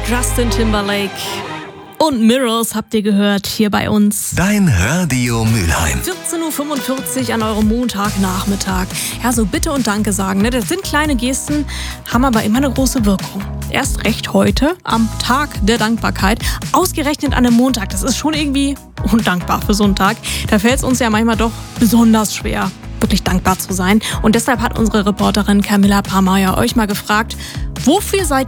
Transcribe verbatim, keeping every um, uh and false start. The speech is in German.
Justin Timberlake und Mirrors habt ihr gehört hier bei uns. Dein Radio Mülheim. vierzehn Uhr fünfundvierzig an eurem Montagnachmittag. Ja, so Bitte und Danke sagen, ne? Das sind kleine Gesten, haben aber immer eine große Wirkung. Erst recht heute, am Tag der Dankbarkeit, ausgerechnet an einem Montag. Das ist schon irgendwie undankbar für so einen Tag. Da fällt es uns ja manchmal doch besonders schwer, wirklich dankbar zu sein. Und deshalb hat unsere Reporterin Camilla Parmeier euch mal gefragt, wofür seid